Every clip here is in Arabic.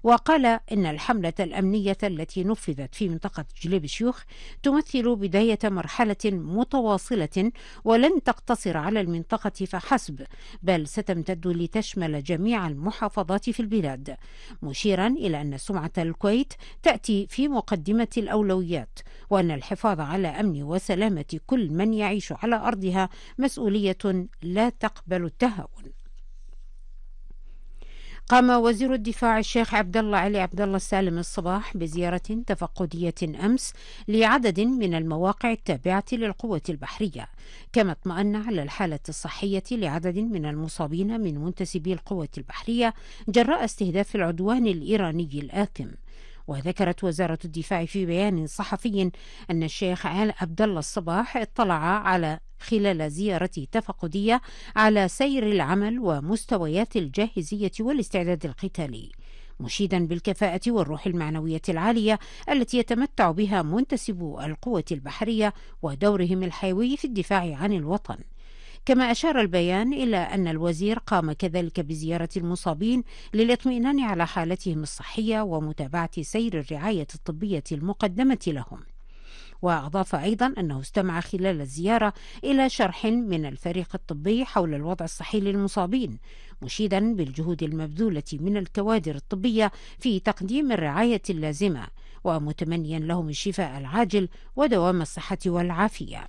وقال إن الحملة الأمنية التي نفذت في منطقة جليب الشيوخ تمثل بداية مرحلة متواصلة ولن تقتصر على المنطقة فحسب، بل ستمتد لتشمل جميع المحافظات في البلاد، مشيرا إلى أن سمعة الكويت تأتي في مقدمة الأولويات، وأن الحفاظ على أمن وسلامة كل من يعيش على أرضها مسؤولية لا تقبل التهاون. قام وزير الدفاع الشيخ عبد الله علي عبد الله السالم الصباح بزيارة تفقدية أمس لعدد من المواقع التابعة للقوة البحرية، كما اطمأن على الحالة الصحية لعدد من المصابين من منتسبي القوة البحرية جراء استهداف العدوان الإيراني الآثم. وذكرت وزارة الدفاع في بيان صحفي أن الشيخ عبد الله الصباح اطلع على خلال زيارته التفقدية على سير العمل ومستويات الجاهزية والاستعداد القتالي، مشيدا بالكفاءة والروح المعنوية العالية التي يتمتع بها منتسبو القوة البحرية ودورهم الحيوي في الدفاع عن الوطن. كما أشار البيان إلى أن الوزير قام كذلك بزيارة المصابين للاطمئنان على حالتهم الصحية ومتابعة سير الرعاية الطبية المقدمة لهم. وأضاف أيضا أنه استمع خلال الزيارة إلى شرح من الفريق الطبي حول الوضع الصحي للمصابين، مشيدا بالجهود المبذولة من الكوادر الطبية في تقديم الرعاية اللازمة، ومتمنيا لهم الشفاء العاجل ودوام الصحة والعافية.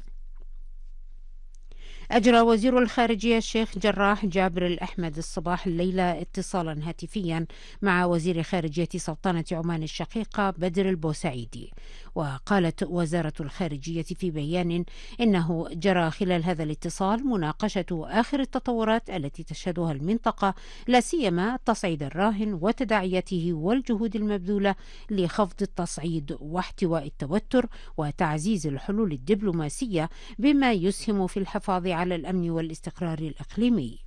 أجرى وزير الخارجية الشيخ جراح جابر الأحمد الصباح الليلة اتصالا هاتفيا مع وزير خارجية سلطنة عمان الشقيقة بدر البوسعيدي. وقالت وزارة الخارجية في بيان إنه جرى خلال هذا الاتصال مناقشة آخر التطورات التي تشهدها المنطقة، لا سيما التصعيد الراهن وتداعياته والجهود المبذولة لخفض التصعيد واحتواء التوتر وتعزيز الحلول الدبلوماسية بما يسهم في الحفاظ على الأمن والاستقرار الإقليمي.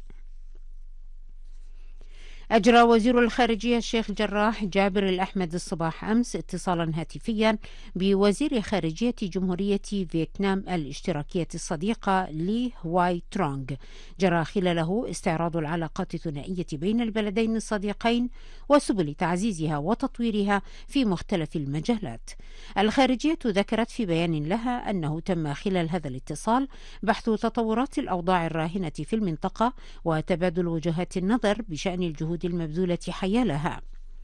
أجرى وزير الخارجية الشيخ جراح جابر الأحمد الصباح أمس اتصالا هاتفيا بوزير خارجية جمهورية فيتنام الاشتراكية الصديقة لي هواي ترونغ، جرى خلاله استعراض العلاقات الثنائية بين البلدين الصديقين وسبل تعزيزها وتطويرها في مختلف المجالات. الخارجية ذكرت في بيان لها أنه تم خلال هذا الاتصال بحث تطورات الأوضاع الراهنة في المنطقة وتبادل وجهات النظر بشأن الجهود المبذولة حيالها.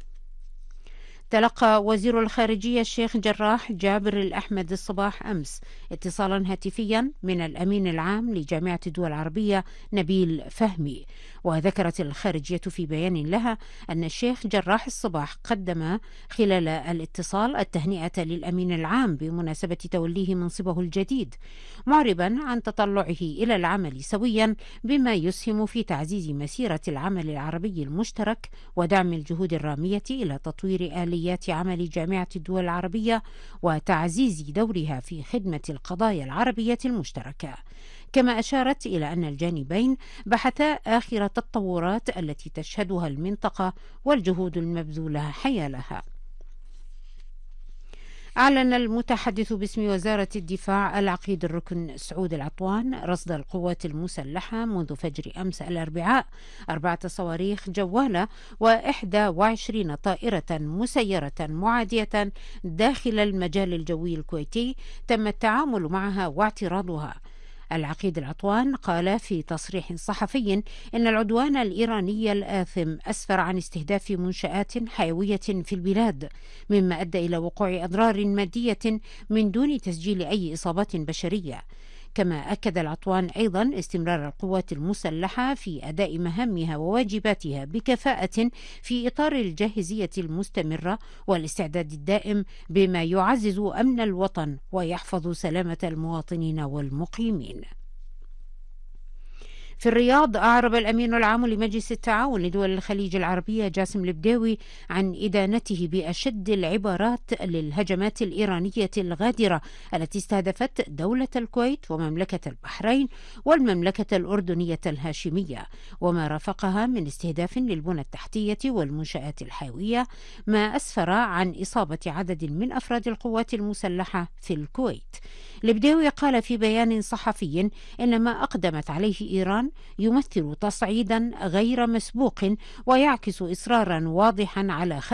تلقى وزير الخارجية الشيخ جراح جابر الأحمد الصباح أمس اتصالا هاتفيا من الأمين العام لجامعة الدول العربية نبيل فهمي. وذكرت الخارجية في بيان لها أن الشيخ جراح الصباح قدم خلال الاتصال التهنئة للأمين العام بمناسبة توليه منصبه الجديد، معربا عن تطلعه إلى العمل سويا بما يسهم في تعزيز مسيرة العمل العربي المشترك ودعم الجهود الرامية إلى تطوير آليات عمل جامعة الدول العربية وتعزيز دورها في خدمة القضايا العربية المشتركة. كما أشارت إلى أن الجانبين بحثا آخر التطورات التي تشهدها المنطقة والجهود المبذولة حيالها. أعلن المتحدث باسم وزارة الدفاع العقيد الركن سعود العطوان رصد القوات المسلحة منذ فجر أمس الأربعاء 4 صواريخ جوالة و21 طائرة مسيرة معادية داخل المجال الجوي الكويتي تم التعامل معها واعتراضها. العقيد العطوان قال في تصريح صحفي إن العدوان الإيراني الآثم أسفر عن استهداف منشآت حيوية في البلاد، مما أدى إلى وقوع أضرار مادية من دون تسجيل أي إصابات بشرية. كما أكد العطوان أيضا استمرار القوات المسلحة في أداء مهامها وواجباتها بكفاءة في إطار الجاهزية المستمرة والاستعداد الدائم بما يعزز أمن الوطن ويحفظ سلامة المواطنين والمقيمين. في الرياض أعرب الأمين العام لمجلس التعاون لدول الخليج العربية جاسم البداوي عن إدانته بأشد العبارات للهجمات الإيرانية الغادرة التي استهدفت دولة الكويت ومملكة البحرين والمملكة الأردنية الهاشمية وما رافقها من استهداف للبنى التحتية والمنشآت الحيوية، ما أسفر عن إصابة عدد من أفراد القوات المسلحة في الكويت. البداوي قال في بيان صحفي إن ما أقدمت عليه إيران يمثل تصعيدا غير مسبوق ويعكس إصرارا واضحا على